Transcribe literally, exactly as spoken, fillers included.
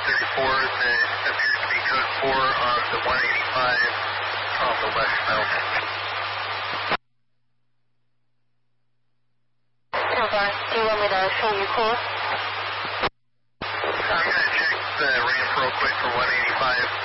thirty-four, that appears to be code four on the one eighty-five on the west mountain. Do you want me to show you course? I'm going to check the ramp real quick for one eighty-five.